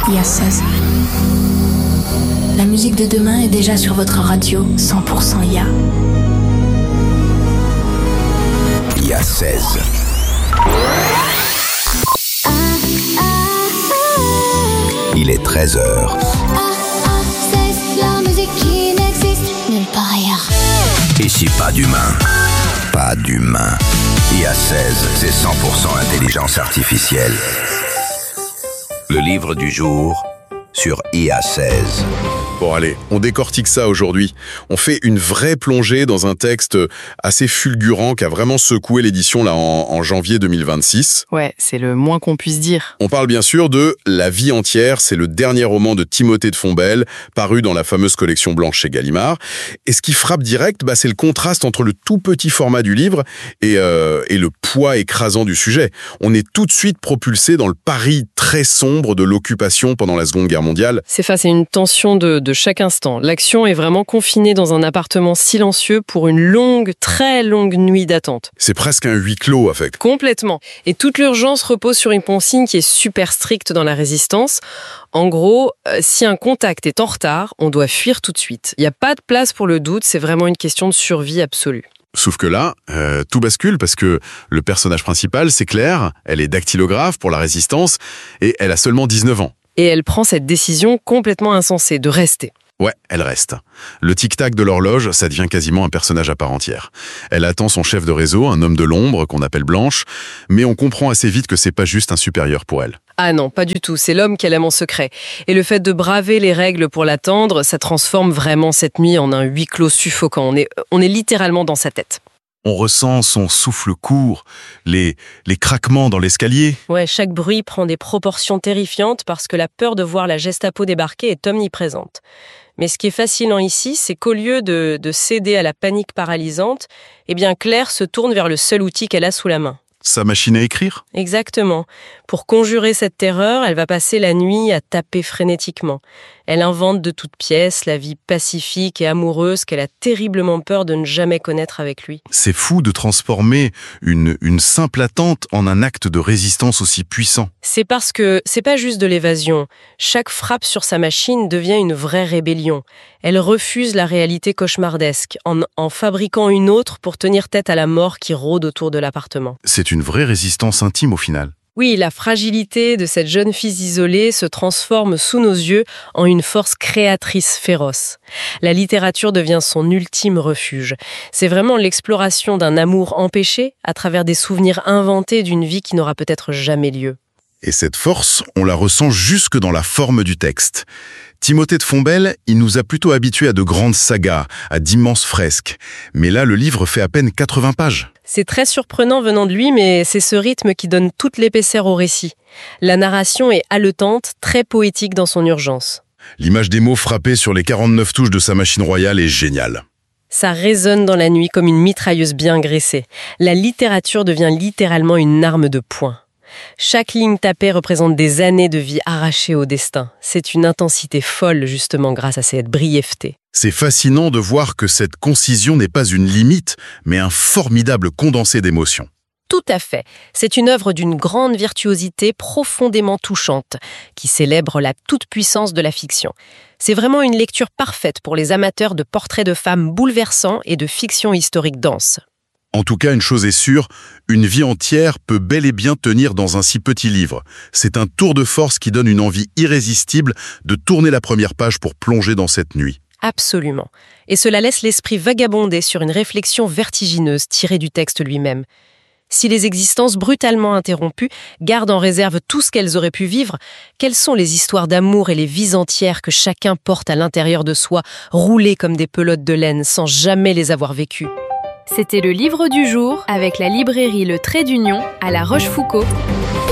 IA16. La musique de demain est déjà sur votre radio 100% IA. IA16. Il est 13h. C'est la musique qui n'existe nulle part ailleurs. Ici, pas d'humain. Pas d'humain. IA16, c'est 100% intelligence artificielle. Le livre du jour sur IA16. Bon allez, on décortique ça aujourd'hui. On fait une vraie plongée dans un texte assez fulgurant qui a vraiment secoué l'édition là en janvier 2026. Ouais, c'est le moins qu'on puisse dire. On parle bien sûr de La vie entière, c'est le dernier roman de Timothée de Fombelle, paru dans la fameuse collection blanche chez Gallimard. Et ce qui frappe direct, c'est le contraste entre le tout petit format du livre et le poids écrasant du sujet. On est tout de suite propulsé dans le Paris très sombre de l'occupation pendant la Seconde Guerre mondiale. C'est face à une tension de chaque instant. L'action est vraiment confinée dans un appartement silencieux pour une longue, très longue nuit d'attente. C'est presque un huis clos, en fait. Complètement. Et toute l'urgence repose sur une consigne qui est super stricte dans la résistance. En gros, si un contact est en retard, on doit fuir tout de suite. Il n'y a pas de place pour le doute, c'est vraiment une question de survie absolue. Sauf que là, tout bascule parce que le personnage principal, c'est Claire, elle est dactylographe pour la résistance et elle a seulement 19 ans. Et elle prend cette décision complètement insensée de rester. Ouais, elle reste. Le tic-tac de l'horloge, ça devient quasiment un personnage à part entière. Elle attend son chef de réseau, un homme de l'ombre qu'on appelle Blanche, mais on comprend assez vite que c'est pas juste un supérieur pour elle. Ah non, pas du tout, c'est l'homme qu'elle aime en secret. Et le fait de braver les règles pour l'attendre, ça transforme vraiment cette nuit en un huis clos suffocant. On est littéralement dans sa tête. On ressent son souffle court, les craquements dans l'escalier. Ouais, chaque bruit prend des proportions terrifiantes parce que la peur de voir la Gestapo débarquer est omniprésente. Mais ce qui est fascinant ici, c'est qu'au lieu de céder à la panique paralysante, Claire se tourne vers le seul outil qu'elle a sous la main. Sa machine à écrire ? Exactement. Pour conjurer cette terreur, elle va passer la nuit à taper frénétiquement. Elle invente de toutes pièces la vie pacifique et amoureuse qu'elle a terriblement peur de ne jamais connaître avec lui. C'est fou de transformer une simple attente en un acte de résistance aussi puissant. C'est parce que c'est pas juste de l'évasion. Chaque frappe sur sa machine devient une vraie rébellion. Elle refuse la réalité cauchemardesque en fabriquant une autre pour tenir tête à la mort qui rôde autour de l'appartement. C'est une vraie résistance intime au final. Oui, la fragilité de cette jeune fille isolée se transforme sous nos yeux en une force créatrice féroce. La littérature devient son ultime refuge. C'est vraiment l'exploration d'un amour empêché à travers des souvenirs inventés d'une vie qui n'aura peut-être jamais lieu. Et cette force, on la ressent jusque dans la forme du texte. Timothée de Fombelle, il nous a plutôt habitués à de grandes sagas, à d'immenses fresques. Mais là, le livre fait à peine 80 pages. C'est très surprenant venant de lui, mais c'est ce rythme qui donne toute l'épaisseur au récit. La narration est haletante, très poétique dans son urgence. L'image des mots frappés sur les 49 touches de sa machine royale est géniale. Ça résonne dans la nuit comme une mitrailleuse bien graissée. La littérature devient littéralement une arme de poing. Chaque ligne tapée représente des années de vie arrachées au destin. C'est une intensité folle, justement, grâce à cette brièveté. C'est fascinant de voir que cette concision n'est pas une limite, mais un formidable condensé d'émotions. Tout à fait. C'est une œuvre d'une grande virtuosité profondément touchante, qui célèbre la toute-puissance de la fiction. C'est vraiment une lecture parfaite pour les amateurs de portraits de femmes bouleversants et de fiction historique dense. En tout cas, une chose est sûre, une vie entière peut bel et bien tenir dans un si petit livre. C'est un tour de force qui donne une envie irrésistible de tourner la première page pour plonger dans cette nuit. Absolument. Et cela laisse l'esprit vagabonder sur une réflexion vertigineuse tirée du texte lui-même. Si les existences brutalement interrompues gardent en réserve tout ce qu'elles auraient pu vivre, quelles sont les histoires d'amour et les vies entières que chacun porte à l'intérieur de soi, roulées comme des pelotes de laine sans jamais les avoir vécues ? C'était le livre du jour avec la librairie Le Trait d'Union à La Rochefoucauld.